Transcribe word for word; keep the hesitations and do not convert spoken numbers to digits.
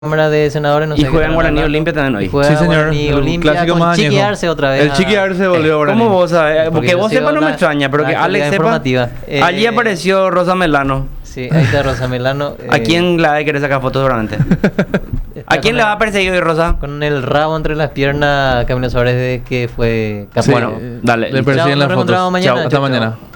Cámara de Senadores, no sé Y qué juega en tal, Guaraní tal, Olimpia también hoy. y juega Sí, señor. Guaraní El Olimpia clásico con más añejo. Chiqui Arce otra vez. El Chiqui a- Arce volvió ahora. ¿Cómo vos sabés? Porque, yo vos sigo sepas no me la- extraña, pero la que Alex actualidad sepa. informativa. Eh, Allí apareció Rosa Melano. Sí, ahí está Rosa Melano. ¿A eh, quién le va a querer sacar fotos seguramente? está ¿A quién con le el- va a perseguir hoy, Rosa? Con el rabo entre las piernas, Camilo Suárez, desde que fue campeón. Bueno, dale. Le listo. persiguen Chao, las nos reencontramos fotos. mañana. Chao, hasta Chao, chao. mañana.